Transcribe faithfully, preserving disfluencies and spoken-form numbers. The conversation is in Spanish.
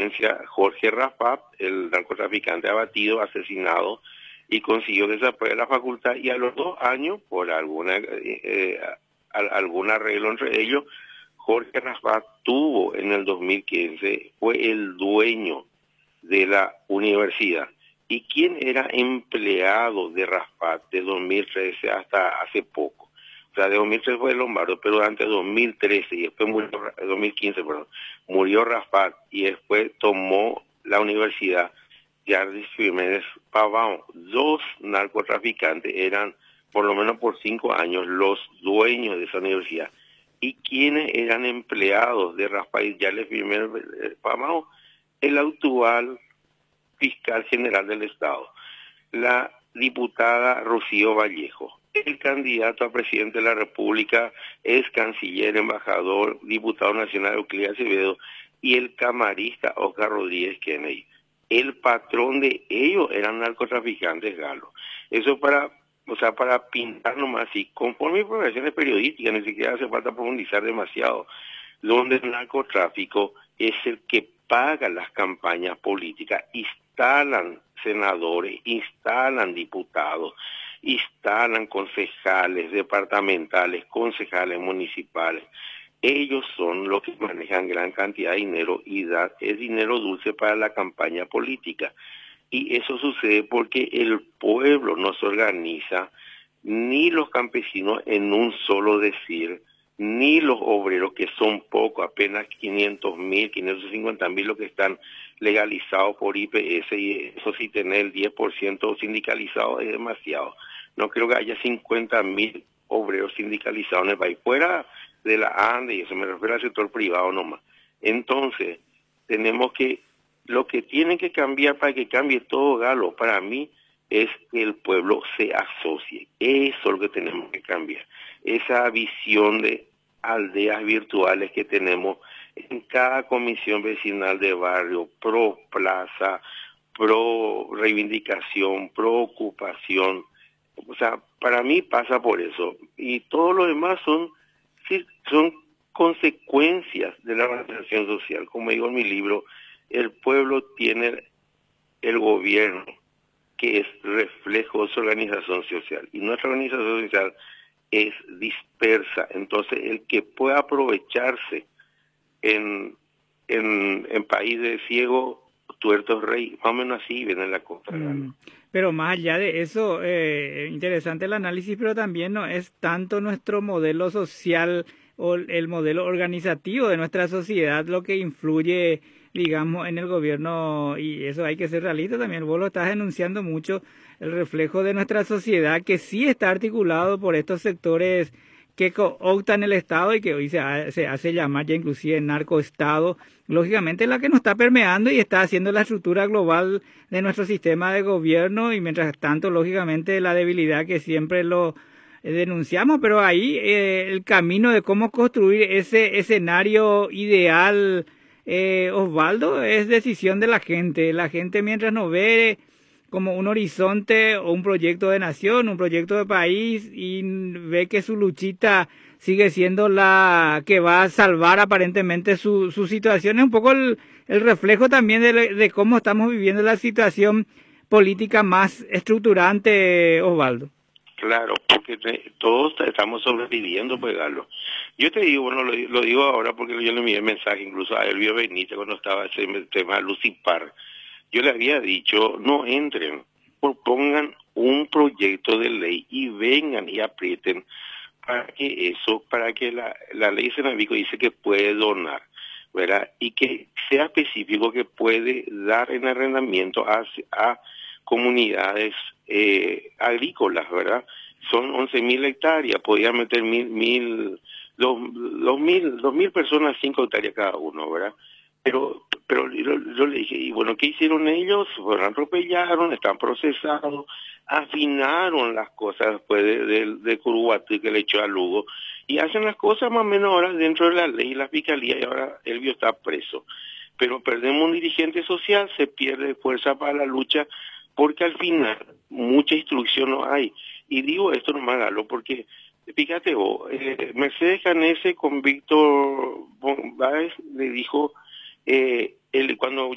providencia Jorge Rafat, el narcotraficante abatido, asesinado, y consiguió que se apruebe la facultad, y a los dos años, por alguna eh, algún arreglo entre ellos, Jorge Rafat tuvo en el dos mil quince, fue el dueño de la universidad. ¿Y quién era empleado de Rafat de dos mil trece hasta hace poco? O sea, de dos mil trece fue Lombardo, pero antes de dos mil trece y después murió, dos mil quince, perdón, murió Rafat y después tomó la universidad Jardis Jiménez Pavón. Dos narcotraficantes eran, por lo menos por cinco años, los dueños de esa universidad. ¿Y quiénes eran empleados de Rafael Jardis Jiménez Pavón? El actual fiscal general del Estado, la diputada Rocío Vallejo, el candidato a presidente de la República, es canciller, embajador, diputado nacional Euclides Acevedo, y el camarista Oscar Rodríguez Kennedy. El patrón de ellos eran narcotraficantes, Galo. Eso para, o sea, para pintar nomás así, conforme informaciones periodísticas, ni siquiera hace falta profundizar demasiado, donde el narcotráfico es el que paga las campañas políticas, instalan senadores, instalan diputados, instalan concejales departamentales, concejales municipales. Ellos son los que manejan gran cantidad de dinero y da, es dinero dulce para la campaña política. Y eso sucede porque el pueblo no se organiza, ni los campesinos en un solo decir, ni los obreros, que son pocos, apenas quinientos mil, quinientos cincuenta mil los que están legalizados por I P S, y eso sí, tener el diez por ciento sindicalizado es demasiado. No creo que haya cincuenta mil obreros sindicalizados en el país, fuera de la ANDE, y eso me refiero al sector privado nomás. Entonces, tenemos que, lo que tiene que cambiar para que cambie todo, Galo, para mí, es que el pueblo se asocie. Eso es lo que tenemos que cambiar. Esa visión de aldeas virtuales que tenemos en cada comisión vecinal de barrio, pro plaza, pro reivindicación, pro ocupación. O sea, para mí pasa por eso. Y todo lo demás son, sí, son consecuencias de la organización social. Como digo en mi libro, el pueblo tiene el gobierno, que es reflejo de su organización social. Y nuestra organización social es dispersa. Entonces, el que pueda aprovecharse en, en, en país de ciego, tuerto es rey, más o menos así viene la cosa. Mm. Pero más allá de eso, eh, interesante el análisis, pero también no es tanto nuestro modelo social o el modelo organizativo de nuestra sociedad lo que influye, digamos, en el gobierno, y eso hay que ser realista también. Vos lo estás denunciando mucho, el reflejo de nuestra sociedad que sí está articulado por estos sectores que cooptan el Estado y que hoy se, ha, se hace llamar ya inclusive narcoestado. Lógicamente la que nos está permeando y está haciendo la estructura global de nuestro sistema de gobierno, y mientras tanto, lógicamente, la debilidad que siempre lo denunciamos, pero ahí eh, el camino de cómo construir ese escenario ideal, eh, Osvaldo, es decisión de la gente. La gente, mientras nos ve como un horizonte o un proyecto de nación, un proyecto de país, y ve que su luchita sigue siendo la que va a salvar aparentemente su, su situación, es un poco el, el reflejo también de, de cómo estamos viviendo la situación política más estructurante, Osvaldo. Claro, porque te, todos estamos sobreviviendo, pues, Galo. Yo te digo, bueno, lo, lo digo ahora porque yo le envié mensaje incluso a Elvio Benítez cuando estaba ese tema Lucipar. Yo le había dicho, no entren, propongan un proyecto de ley y vengan y aprieten para que eso, para que la, la ley Senavico dice que puede donar, ¿verdad? Y que sea específico que puede dar en arrendamiento a, a comunidades eh, agrícolas, ¿verdad? Son once mil hectáreas, podía meter mil, mil, dos, dos mil, dos mil personas, cinco hectáreas cada uno, ¿verdad? Pero, pero yo, yo le dije, y bueno, ¿qué hicieron ellos? Bueno, atropellaron, están procesados, afinaron las cosas después de, de, de Curuguatí que le echó a Lugo, y hacen las cosas más o menos ahora dentro de la ley y la fiscalía, y ahora Elvio está preso. Pero perdemos un dirigente social, se pierde fuerza para la lucha, porque al final mucha instrucción no hay. Y digo esto nomás, Galo, porque fíjate vos, eh, Mercedes Canese con Víctor Báez le dijo, eh, él, cuando